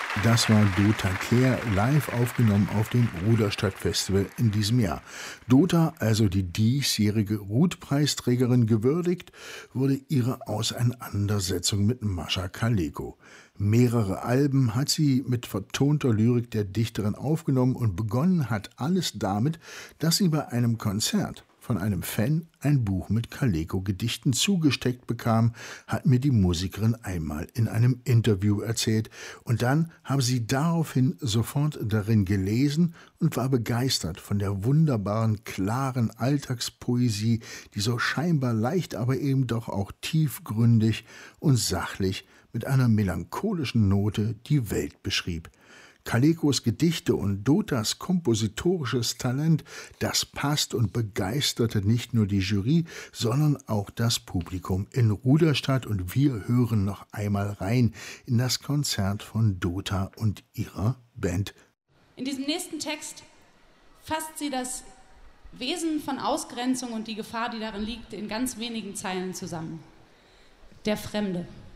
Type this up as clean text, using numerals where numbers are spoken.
Das war Dota Kehr, live aufgenommen auf dem Ruderstadt-Festival in diesem Jahr. Dota, also die diesjährige Rut-Preisträgerin, gewürdigt wurde ihre Auseinandersetzung mit Mascha Kaleko. Mehrere Alben hat sie mit vertonter Lyrik der Dichterin aufgenommen und begonnen hat alles damit, dass sie bei einem Konzert von einem Fan ein Buch mit Kaleko-Gedichten zugesteckt bekam, hat mir die Musikerin einmal in einem Interview erzählt. Und dann habe sie daraufhin sofort darin gelesen und war begeistert von der wunderbaren, klaren Alltagspoesie, die so scheinbar leicht, aber eben doch auch tiefgründig und sachlich mit einer melancholischen Note die Welt beschrieb. Kalekos Gedichte und Dotas kompositorisches Talent, das passt und begeisterte nicht nur die Jury, sondern auch das Publikum in Ruderstadt. Und wir hören noch einmal rein in das Konzert von Dota und ihrer Band. In diesem nächsten Text fasst sie das Wesen von Ausgrenzung und die Gefahr, die darin liegt, in ganz wenigen Zeilen zusammen. Der Fremde.